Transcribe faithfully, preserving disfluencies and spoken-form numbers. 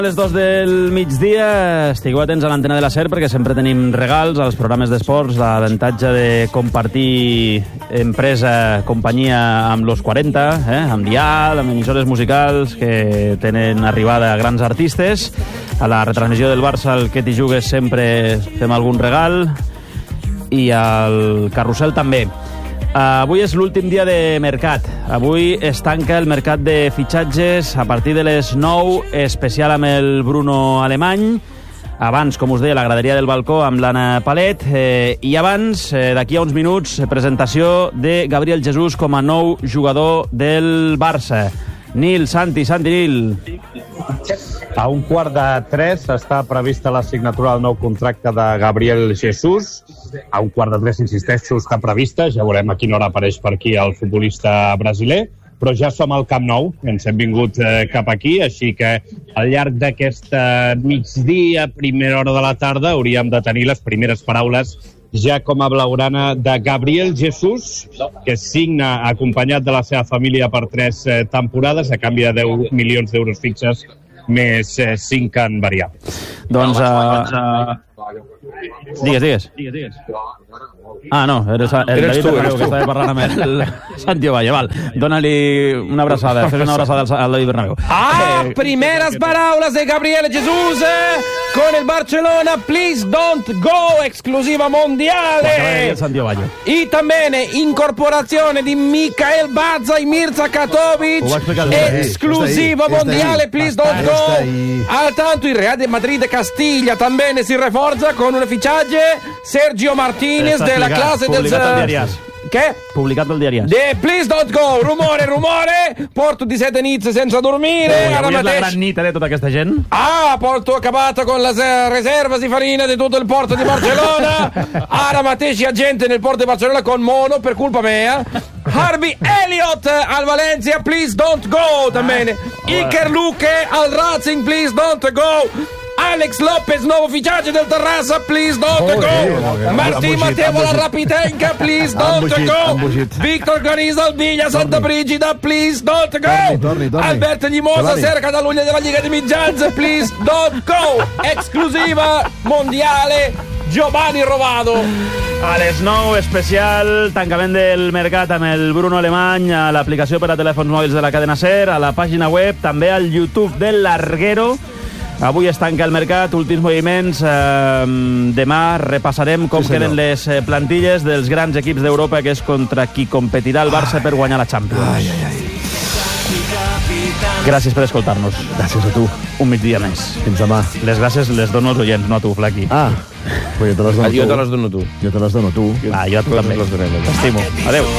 A les dos del migdia estigueu atents a l'antena de la SER perquè sempre tenim regals als programes d'esports, l'avantatge de compartir empresa, companyia amb los quaranta, eh? amb Dial, amb emissores musicals que tenen arribada a grans artistes. A la retransmissió del Barça, al que t'hi jugues, sempre fem algun regal, i al carrusel també. Uh, avui és l'últim dia de mercat. Avui es tanca el mercat de fitxatges a partir de les nou, especial amb el Bruno Alemany. Abans, com us deia, la graderia del balcó amb l'Anna Palet. Eh, I abans, eh, d'aquí a uns minuts, presentació de Gabriel Jesús com a nou jugador del Barça. Nil, Santi, Santi, Nil. A un quart de tres està prevista la signatura del nou contracte de Gabriel Jesús. A un quart de tres, insisteixo, està prevista. Ja veurem a quina hora apareix per aquí el futbolista brasiler. Però ja som al Camp Nou, ens hem vingut eh, cap aquí, així que al llarg d'aquesta migdia, primera hora de la tarda, hauríem de tenir les primeres paraules ja com a blaugrana de Gabriel Jesús, que signa acompanyat de la seva família per tres eh, temporades a canvi de deu milions d'euros fixes més eh, cinc en variables. Doncs... Uh... Digues, digues. Digues, digues. Ah, no, eres, eres, eres David tu, Bernabéu, que estava parlant amb el Santiago Valle. Val, dóna-li una abraçada, fes una abraçada al David Bernabéu. Ah, eh, primeras palabras de Gabriel Jesús eh, con el Barcelona. Please don't go, exclusiva mondiale. Y también incorporazione di Mikhail Bazza y Mirza Katovic, exclusiva mondiale. Please don't go. Al tanto il Real de Madrid Castilla también si reforza con un fichaje, Sergio Martínez de la clase del... Què? Publicat pel diari. De Please Don't Go, rumore, rumore, porto di sette nits sense dormire. Oh, avui és la gran nit de tota aquesta gent. Ah, porto acabata con les reserves di farina di tutto il porto di Barcellona. Ara mateix hi ha gente nel porto di Barcellona con mono per colpa mea. Harvey Elliott al Valencia, Please Don't Go, també. Iker Luque al Racing, Please Don't Go. Alex López, nuovo fichaje del Terrassa, Please Don't oh, Go. Okay. Martín Mateo alla Rapitenca, Please Don't Go. Víctor Caniza al Viglia Santa Brigida, Please Don't Go. Torni, torni, torni. Alberto Llimosa, Ser Catalunya della Liga di Mitjans, Please Don't Go. Exclusiva mondiale, Giovanni Rovado. A les nou, especial tancament del mercat amb el Bruno Alemany a l'aplicació per a telèfons mòbils de la cadena SER, a la pàgina web, també al YouTube del Larguero. Avui es tanca el mercat, últims moviments. Eh, demà repassarem com sí, queden les plantilles dels grans equips d'Europa, que és contra qui competirà el Barça per guanyar la Champions. Ai, ai, ai. Gràcies per escoltar-nos. Gràcies a tu. Un migdia més. Fins demà. Les gràcies les dono als oients, no a tu, Flaqui. Ah, pues jo te les dono tu. Jo te les dono tu. Jo te les dono tu. Ah, jo a tu també. T'estimo. Adéu.